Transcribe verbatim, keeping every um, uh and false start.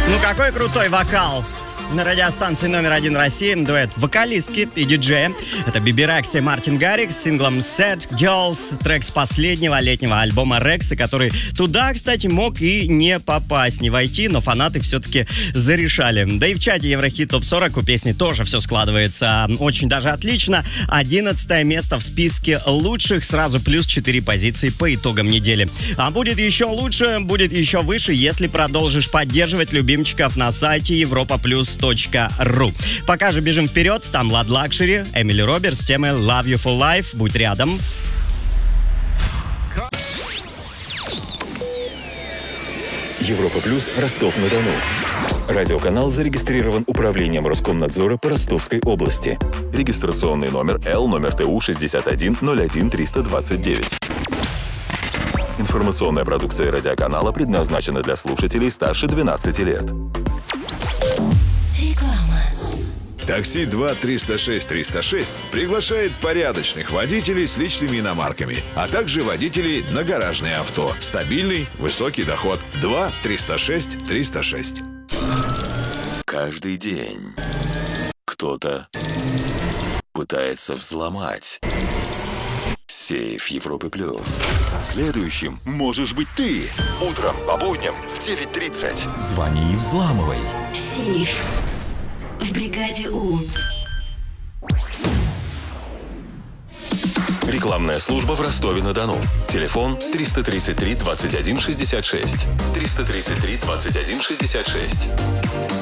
Ну какой крутой вокал! На радиостанции номер один России дуэт вокалистки и диджея. Это Биби Рекс и Мартин Гаррикс с синглом Sad Girls, трек с последнего летнего альбома Рекса, который туда, кстати, мог и не попасть, не войти, но фанаты все-таки зарешали. Да и в чате Еврохит топ сорок у песни тоже все складывается очень даже отлично. одиннадцатое место в списке лучших, сразу плюс четыре позиции по итогам недели. А будет еще лучше, будет еще выше, если продолжишь поддерживать любимчиков на сайте европа плюс точка ру. Пока же бежим вперед, там Lad Luxury, Эмили Робертс с темой Love You For Life. Будь рядом. Европа Плюс, Ростов-на-Дону. Радиоканал зарегистрирован Управлением Роскомнадзора по Ростовской области. Регистрационный номер Л, номер ТУ шестьдесят один ноль один триста двадцать девять. Информационная продукция радиоканала предназначена для слушателей старше двенадцати лет. Такси два триста шесть триста шесть приглашает порядочных водителей с личными иномарками, а также водителей на гаражные авто. Стабильный, высокий доход. два триста шесть триста шесть. Каждый день кто-то пытается взломать сейф Европы Плюс. Следующим можешь быть ты. Утром по будням в девять тридцать. Звони и взламывай. Сейф в бригаде У. Рекламная служба в Ростове-на-Дону. Телефон триста тридцать три двадцать один шестьдесят шесть. триста тридцать три двадцать один шестьдесят шесть.